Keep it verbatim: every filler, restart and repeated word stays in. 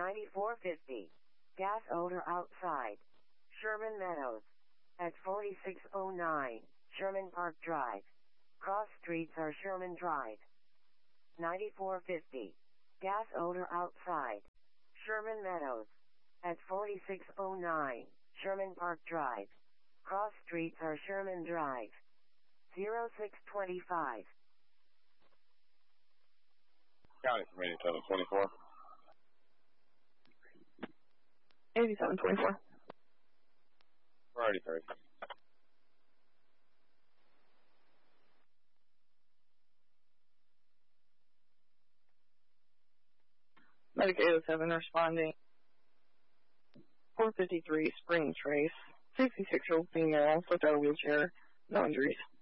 ninety-four fifty. Gas odor outside. Sherman Meadows. At forty-six oh nine, Sherman Park Drive. Cross streets are Sherman Drive. ninety-four fifty. Gas odor outside. Sherman Meadows. At forty-six oh nine, Sherman Park Drive. Cross streets are Sherman Drive. zero six twenty-five. County from eighty-seven twenty-four. eighty-seven twenty-four. Priority thirty. Medic eight oh seven responding. four fifty-three Spring Trace. sixty-six-year-old female, without a wheelchair. No injuries.